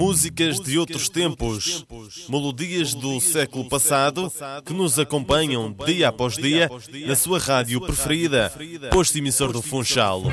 Músicas de outros tempos, melodias do século passado que nos acompanham dia após dia na sua rádio preferida, posto emissor do Funchal.